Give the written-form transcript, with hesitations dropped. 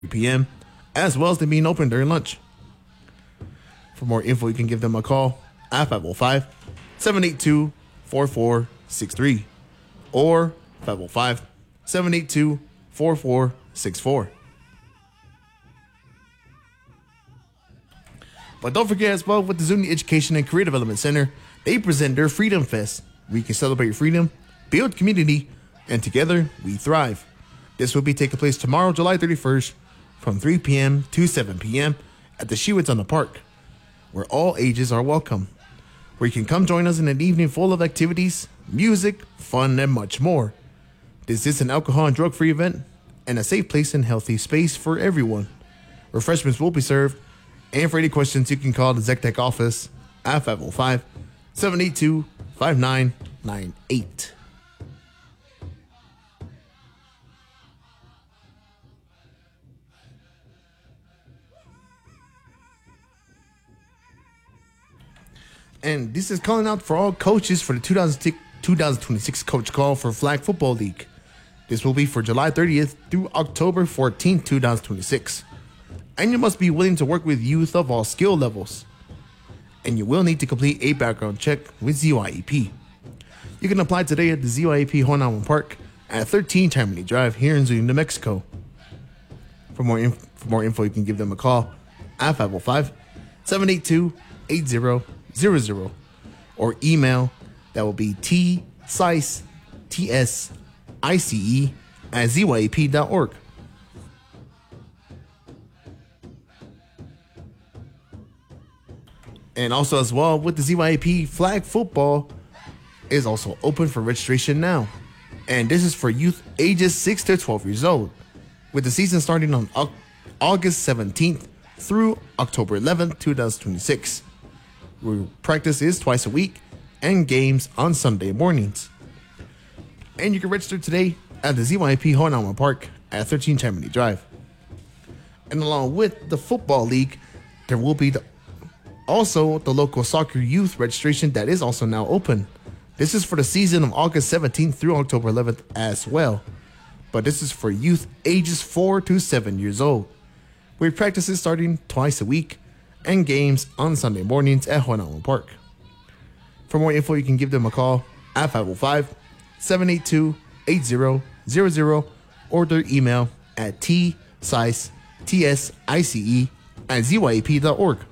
p.m., as well as them being open during lunch. For more info, you can give them a call at 505-782-4463 or 505-782-4464. But don't forget as well, with the Zuni Education and Career Development Center, they present their Freedom Fest, where you can celebrate your freedom, build community, and together we thrive. This will be taking place tomorrow, July 31st, from 3 p.m. to 7 p.m. at the Shiwitz on the Park, where all ages are welcome, where you can come join us in an evening full of activities, music, fun, and much more. This is an alcohol and drug-free event and a safe place and healthy space for everyone. Refreshments will be served, and for any questions, you can call the ZecTech office at 505-782-5998. And this is calling out for all coaches for the 2026 Coach Call for Flag Football League. This will be for July 30th through October 14th, 2026. And you must be willing to work with youth of all skill levels. And you will need to complete a background check with ZYEP. You can apply today at the ZYEP Honawan Park at 13 Tammany Drive here in Zuni, New Mexico. For more info, you can give them a call at 505-782-8000 or email that will be tsice@zyep.org. And also as well, with the ZYAP, flag football is also open for registration now. And this is for youth ages 6 to 12 years old, with the season starting on August 17th through October 11th, 2026. Where practice is twice a week and games on Sunday mornings. And you can register today at the ZYP Honawan Park at 13 Tammany Drive. And along with the football league, there will be also the local soccer youth registration that is also now open. This is for the season of August 17th through October 11th as well. But this is for youth ages 4 to 7 years old, with practices starting twice a week and games on Sunday mornings at Honawan Park. For more info, you can give them a call at 505-782-8000 or their email at tsice@zyap.org.